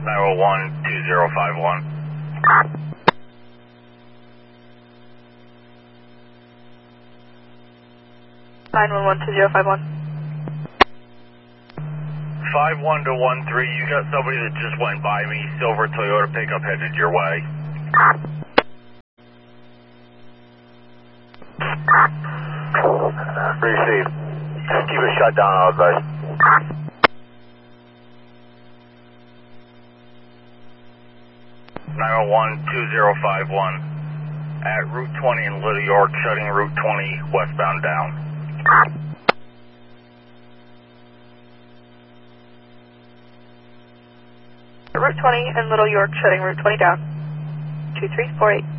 901-2051. 911-2051. 51 to 13, you got somebody that just went by me, silver Toyota pickup headed your way. Received. Keep it shut down, I'll advise. (901-2051) at Route 20 in Little York, shutting Route 20 westbound down. Route 20 in Little York, shutting Route 20 down. 2348.